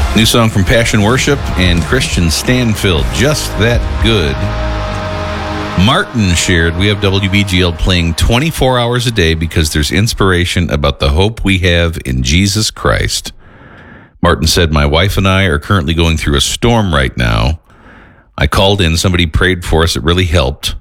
New song from Passion Worship and Christian Stanfield, Just That Good. Martin shared, we have WBGL playing 24 hours a day because there's inspiration about the hope we have in Jesus Christ. Martin said, my wife and I are currently going through a storm right now. I called in, somebody prayed for us, it really helped.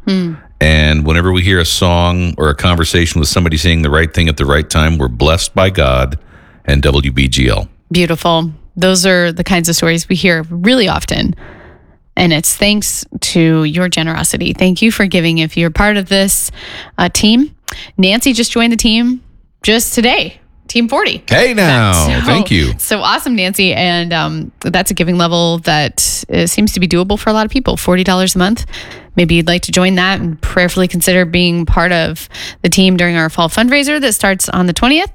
And whenever we hear a song or a conversation with somebody saying the right thing at the right time, we're blessed by God and WBGL. Beautiful. Those are the kinds of stories we hear really often. And it's thanks to your generosity. Thank you for giving. If you're part of this team, Nancy just joined the team just today. Team 40. Hey now, thank you. So awesome, Nancy. And that's a giving level that seems to be doable for a lot of people, $40 a month. Maybe you'd like to join that and prayerfully consider being part of the team during our fall fundraiser that starts on the 20th.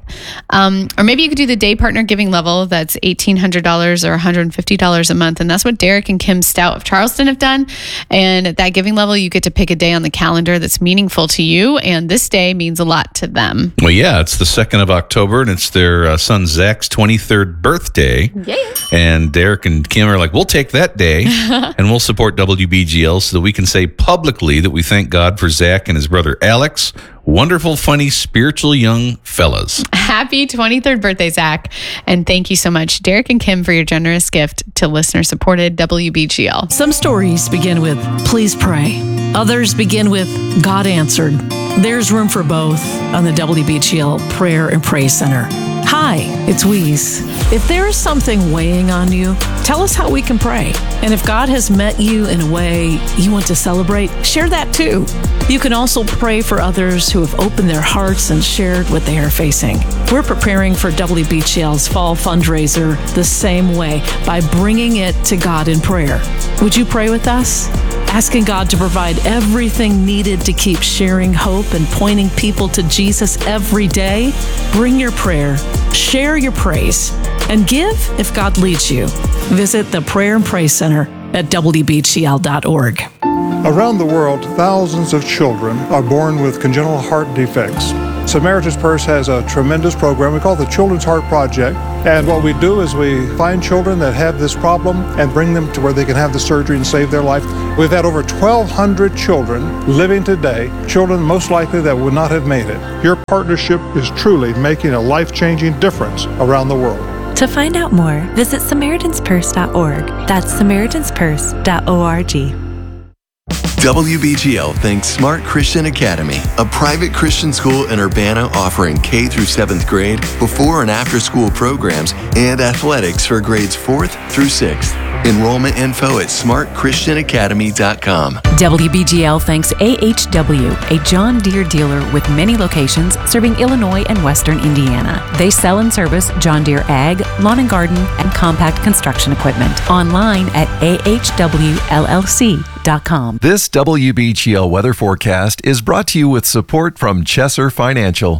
Or maybe you could do the day partner giving level. That's $1,800 or $150 a month. And that's what Derek and Kim Stout of Charleston have done. And at that giving level, you get to pick a day on the calendar that's meaningful to you. And this day means a lot to them. Well, yeah, it's the 2nd of October and it's their son Zach's 23rd birthday. Yay. And Derek and Kim are like, we'll take that day and we'll support WBGL so that we can say publicly that we thank God for Zach and his brother Alex. Wonderful, funny, spiritual young fellas. Happy 23rd birthday, Zach. And thank you so much, Derek and Kim, for your generous gift to listener-supported WBGL. Some stories begin with, please pray. Others begin with, God answered. There's room for both on the WBGL Prayer and Praise Center. Hi, it's Wheeze. If there is something weighing on you, tell us how we can pray. And if God has met you in a way you want to celebrate, share that too. You can also pray for others who have opened their hearts and shared what they are facing. We're preparing for WBGL's fall fundraiser the same way, by bringing it to God in prayer. Would you pray with us? Asking God to provide everything needed to keep sharing hope and pointing people to Jesus every day? Bring your prayer, share your praise, and give if God leads you. Visit the Prayer and Praise Center at WBGL.org. Around the world, thousands of children are born with congenital heart defects. Samaritan's Purse has a tremendous program we call the Children's Heart Project. And what we do is we find children that have this problem and bring them to where they can have the surgery and save their life. We've had over 1,200 children living today, children most likely that would not have made it. Your partnership is truly making a life-changing difference around the world. To find out more, visit SamaritansPurse.org. That's SamaritansPurse.org. WBGL thanks Smart Christian Academy, a private Christian school in Urbana offering K through 7th grade, before and after school programs, and athletics for grades 4th through 6th. Enrollment info at smartchristianacademy.com. WBGL thanks AHW, a John Deere dealer with many locations serving Illinois and Western Indiana. They sell and service John Deere ag, lawn and garden, and compact construction equipment. Online at ahwllc.com. This WBGL weather forecast is brought to you with support from Chesser Financial.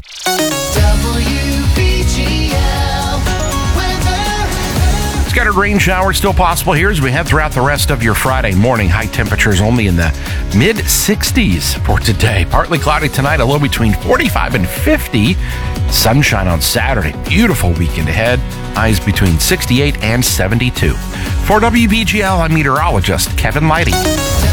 Scattered rain showers still possible here as we head throughout the rest of your Friday morning. High temperatures only in the mid-60s for today. Partly cloudy tonight, a low between 45 and 50. Sunshine on Saturday. Beautiful weekend ahead. Highs between 68 and 72. For WBGL, I'm meteorologist Kevin Leidy.